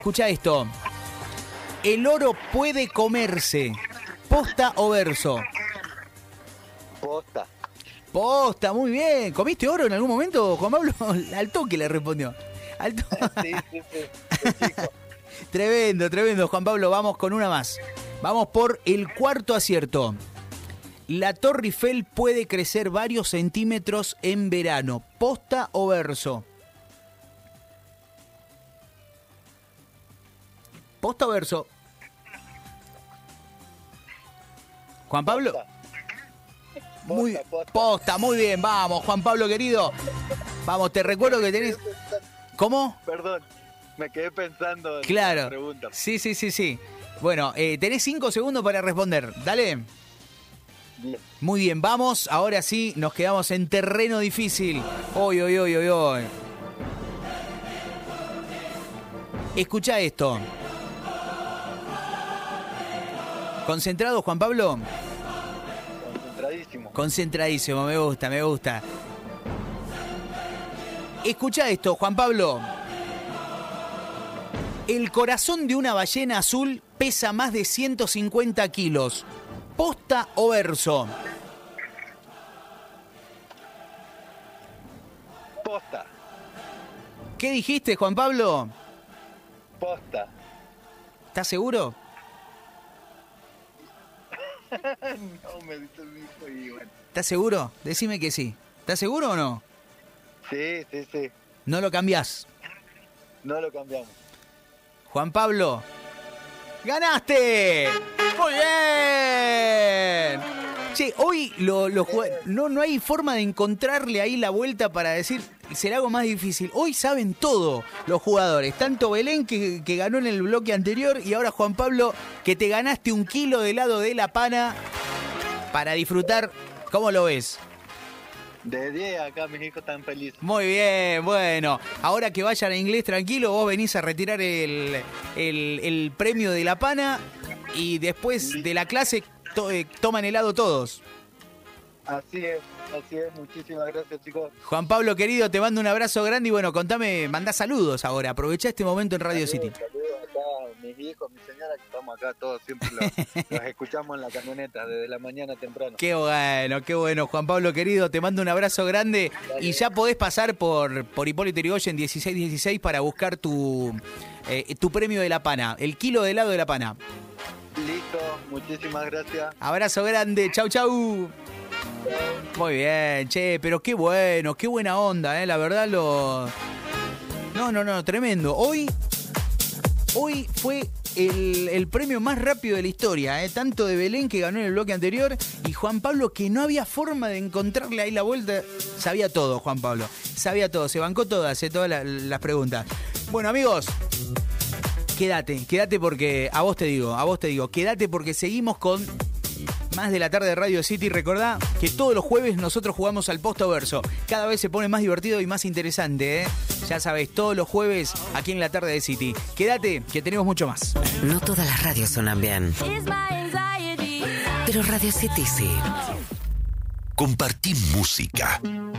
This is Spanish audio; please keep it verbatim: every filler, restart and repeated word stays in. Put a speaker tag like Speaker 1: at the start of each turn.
Speaker 1: Escucha esto. El oro puede comerse. ¿Posta o verso?
Speaker 2: Posta.
Speaker 1: Posta, muy bien. ¿Comiste oro en algún momento, Juan Pablo? Al toque le respondió. Al to...
Speaker 2: Sí, sí, sí. sí chico.
Speaker 1: Tremendo, tremendo, Juan Pablo. Vamos con una más. Vamos por el cuarto acierto. La Torre Eiffel puede crecer varios centímetros en verano. ¿Posta o verso? ¿Posta o verso? Juan Pablo.
Speaker 2: Posta.
Speaker 1: Muy
Speaker 2: Posta, posta.
Speaker 1: posta, muy bien. Vamos, Juan Pablo querido. Vamos, te recuerdo que tenés... ¿Cómo?
Speaker 2: Perdón, me quedé pensando en
Speaker 1: Claro.
Speaker 2: la pregunta.
Speaker 1: Sí, sí, sí, sí. Bueno, eh, tenés cinco segundos para responder. Dale.
Speaker 2: Bien.
Speaker 1: Muy bien, vamos. Ahora sí, nos quedamos en terreno difícil. Hoy, hoy, hoy, hoy, hoy. Escucha esto. ¿Concentrado, Juan Pablo?
Speaker 2: Concentradísimo.
Speaker 1: Concentradísimo, me gusta, me gusta. Escucha esto, Juan Pablo. El corazón de una ballena azul pesa más de ciento cincuenta kilos. ¿Posta o verso?
Speaker 2: Posta.
Speaker 1: ¿Qué dijiste, Juan Pablo?
Speaker 2: Posta.
Speaker 1: ¿Estás seguro?
Speaker 2: No, me dice el mismo y bueno.
Speaker 1: ¿Estás seguro? Decime que sí. ¿Estás seguro o no?
Speaker 2: Sí, sí, sí.
Speaker 1: No lo cambiás.
Speaker 2: No lo cambiamos.
Speaker 1: Juan Pablo, ¡ganaste! ¡Muy bien! Che, hoy lo, lo jue- no, no hay forma de encontrarle ahí la vuelta para decir, será algo más difícil. Hoy saben todo los jugadores. Tanto Belén, que, que ganó en el bloque anterior, y ahora Juan Pablo, que te ganaste un kilo de helado de La Pana para disfrutar. ¿Cómo lo ves?
Speaker 2: De diez acá mis hijos están felices.
Speaker 1: Muy bien, bueno. Ahora que vayan a inglés tranquilo, vos venís a retirar el, el, el premio de La Pana y después de la clase to, eh, toman helado todos.
Speaker 2: Así es, así es. Muchísimas gracias, chicos.
Speaker 1: Juan Pablo, querido, te mando un abrazo grande y bueno, contame, mandá saludos ahora. Aprovechá este momento en Radio City.
Speaker 2: Saludos, saludos acá a mis hijos, mi señora, que estamos acá todos, siempre los, los escuchamos en la camioneta desde la mañana temprano.
Speaker 1: Qué bueno, qué bueno, Juan Pablo, querido, te mando un abrazo grande y ya podés pasar por, por Hipólito Yrigoyen dieciséis dieciséis para buscar tu, eh, tu premio de La Pana, el kilo de helado de La Pana.
Speaker 2: Listo, muchísimas gracias.
Speaker 1: Abrazo grande, chau, chau. Muy bien, che, pero qué bueno, qué buena onda, eh, la verdad lo... No, no, no, tremendo. Hoy, hoy fue el, el premio más rápido de la historia, eh, tanto de Belén, que ganó en el bloque anterior, y Juan Pablo, que no había forma de encontrarle ahí la vuelta. Sabía todo, Juan Pablo, sabía todo, se bancó todas, eh, todas la, las preguntas. Bueno, amigos, quédate, quédate porque, a vos te digo, a vos te digo, quédate porque seguimos con... Más de la tarde de Radio City. Recordá que todos los jueves nosotros jugamos al Posta o Verso. Cada vez se pone más divertido y más interesante, ¿eh? Ya sabés, todos los jueves aquí en la tarde de City. Quédate, que tenemos mucho más.
Speaker 3: No todas las radios suenan bien, pero Radio City sí.
Speaker 4: Compartí música.